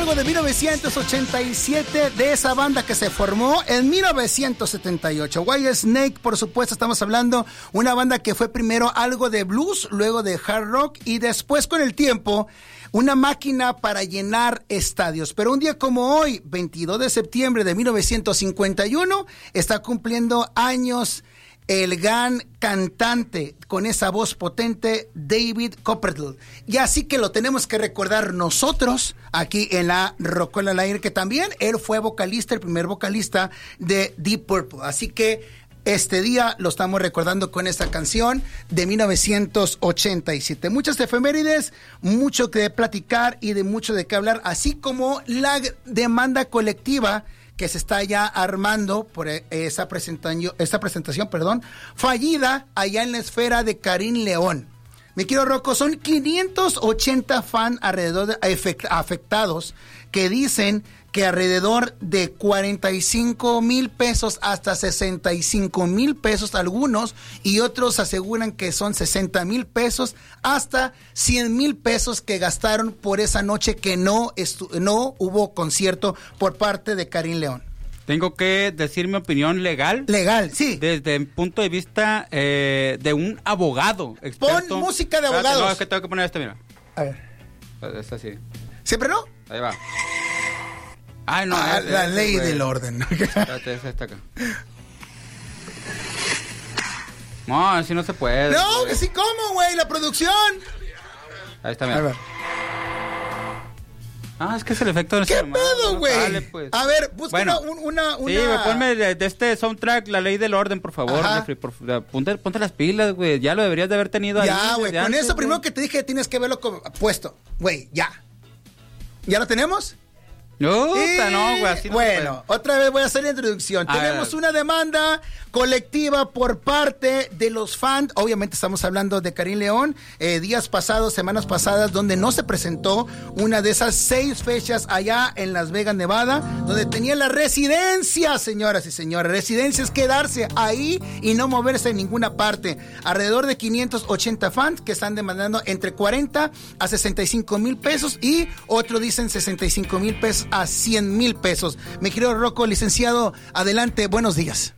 algo de 1987 de esa banda que se formó en 1978. Whitesnake, por supuesto, estamos hablando una banda que fue primero algo de blues, luego de hard rock y después con el tiempo una máquina para llenar estadios. Pero un día como hoy, 22 de septiembre de 1951, está cumpliendo años el gran cantante con esa voz potente, David Copperfield. Y así que lo tenemos que recordar nosotros aquí en la Rocola al Aire, que también él fue vocalista, el primer vocalista de Deep Purple. Así que este día lo estamos recordando con esta canción de 1987. Muchas efemérides, mucho que platicar y de mucho de qué hablar, así como la demanda colectiva que se está ya armando por esta presentación, fallida allá en la esfera de Karim León. Mi querido Rocco, son 580 fans alrededor afectados que dicen que alrededor de 45,000 pesos hasta 65,000 pesos algunos, y otros aseguran que son 60,000 pesos hasta 100,000 pesos que gastaron por esa noche que no hubo concierto por parte de Karim León. Tengo que decir mi opinión legal. Legal, sí. Desde el punto de vista de un abogado experto. Pon música de abogados. No, es que tengo que poner esto, mira. A ver. Es así. ¿Siempre no? Ahí va. Ay, no. La ley del orden. Espérate, es esta acá. No, así no se puede. No, que sí, ¿cómo, güey? La producción. Ahí está, mira. Es que es el efecto de... ¿Qué pedo, güey? Vale, pues. A ver, busca una... Sí, ponme de este soundtrack La Ley del Orden, por favor, Jeffrey. Ponte las pilas, güey. Ya lo deberías de haber tenido ahí. Ya, güey. Con eso primero que te dije, tienes que verlo puesto. Güey, ya. ¿Ya lo tenemos? No, güey, así no. Bueno, otra vez voy a hacer la introducción. Tenemos una demanda colectiva por parte de los fans. Obviamente estamos hablando de Karim León. Días pasados, semanas pasadas, donde no se presentó una de esas 6 fechas allá en Las Vegas, Nevada, donde tenía la residencia, señoras y señores. Residencia es quedarse ahí y no moverse en ninguna parte. Alrededor de 580 fans que están demandando entre 40 a 65,000 pesos y otros dicen 65,000 pesos a 100,000 pesos. Mi querido Rocco, licenciado, adelante, buenos días.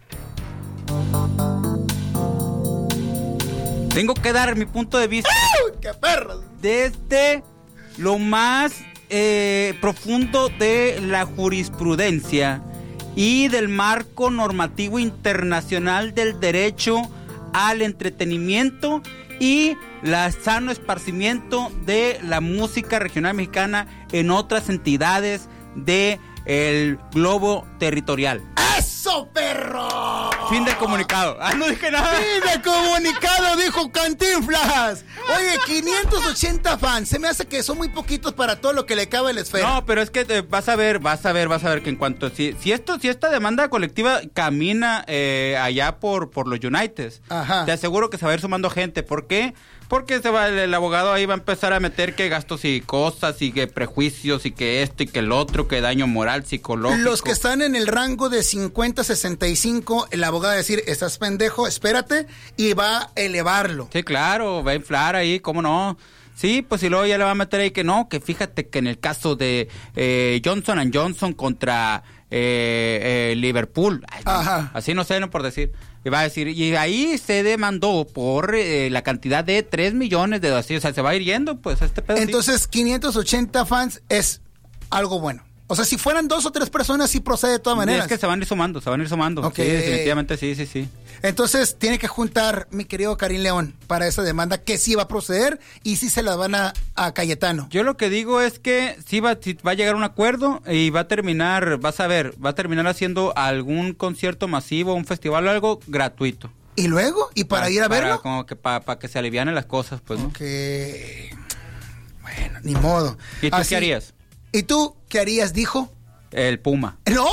Tengo que dar mi punto de vista. ¡Qué perro! Desde lo más profundo de la jurisprudencia y del marco normativo internacional del derecho al entretenimiento y el sano esparcimiento de la música regional mexicana en otras entidades del globo territorial. ¡Eso, perro! Fin del comunicado. No dije nada. Fin del comunicado, dijo Cantinflas. Oye, 580 fans. Se me hace que son muy poquitos para todo lo que le cabe a la esfera. No, pero es que vas a ver que en cuanto... Si esta demanda colectiva camina allá por los Uniteds, te aseguro que se va a ir sumando gente. ¿Por qué? Porque el abogado ahí va a empezar a meter que gastos y cosas y que prejuicios y que esto y que el otro, que daño moral, psicológico. Los que están en el rango de 50 a 65, el abogado va a decir, estás pendejo, espérate, y va a elevarlo. Sí, claro, va a inflar ahí, ¿cómo no? Sí, pues y luego ya le va a meter ahí que no, que fíjate que en el caso de Johnson & Johnson contra Liverpool, así no sé, no por decir, y va a decir, y ahí se demandó por la cantidad de 3 millones de dólares, o sea, se va a ir yendo, pues, este pedo. Entonces, 580 fans es algo bueno. O sea, si fueran 2 o 3 personas, sí procede de todas maneras. Es que se van a ir sumando. Okay. Sí, definitivamente, sí. Entonces, tiene que juntar mi querido Karim León para esa demanda que sí va a proceder y sí se la van a Cayetano. Yo lo que digo es que sí va a llegar a un acuerdo y va a terminar, vas a ver, va a terminar haciendo algún concierto masivo, un festival o algo gratuito. ¿Y luego? ¿Y para ir a verlo? Como que para que se alivianen las cosas, pues, ¿no? Bueno, ni modo. ¿Y tú qué harías? ¿Y tú qué harías, dijo? El Puma. No.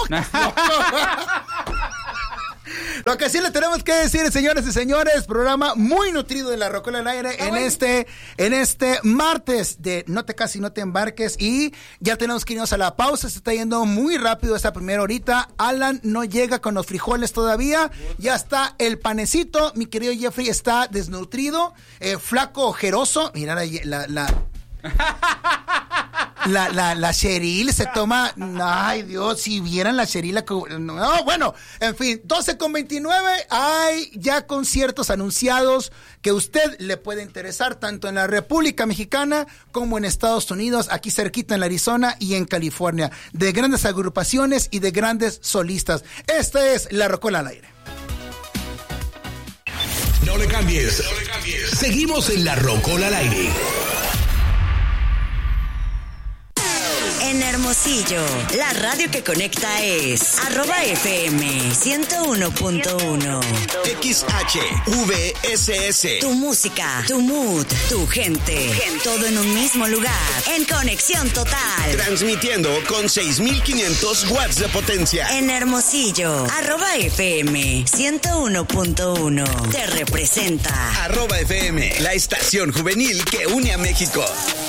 Lo que sí le tenemos que decir, señores y señores, programa muy nutrido de la Rocola al Aire en este martes de No te cases y no te embarques, y ya tenemos que irnos a la pausa. Se está yendo muy rápido esta primera horita. Alan no llega con los frijoles todavía, ya está el panecito. Mi querido Jeffrey está desnutrido, flaco, ojeroso. Mira la la Cheryl se toma, ay Dios, si vieran la Cheryl, no, bueno, en fin, 12:29, hay ya conciertos anunciados que usted le puede interesar tanto en la República Mexicana como en Estados Unidos, aquí cerquita en Arizona y en California, de grandes agrupaciones y de grandes solistas. Esta es La Rocola al Aire. No le cambies. Seguimos en La Rocola al Aire. En Hermosillo, la radio que conecta es @FM 101.1. XHVSS. Tu música, tu mood, tu gente. Todo en un mismo lugar. En conexión total. Transmitiendo con 6,500 watts de potencia. En Hermosillo, @FM 101.1. Te representa. @FM, la estación juvenil que une a México.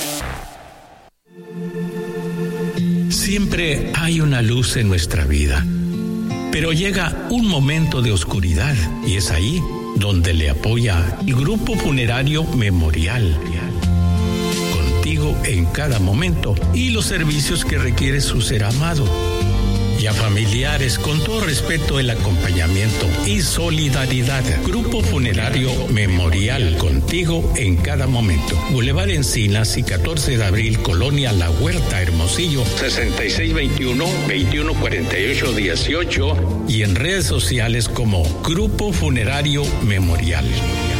Siempre hay una luz en nuestra vida, pero llega un momento de oscuridad y es ahí donde le apoya el Grupo Funerario Memorial. Contigo en cada momento y los servicios que requiere su ser amado. Y a familiares, con todo respeto, el acompañamiento y solidaridad. Grupo Funerario Memorial, contigo en cada momento. Boulevard Encinas y 14 de abril, Colonia La Huerta, Hermosillo, 6621-2148-18. Y en redes sociales como Grupo Funerario Memorial.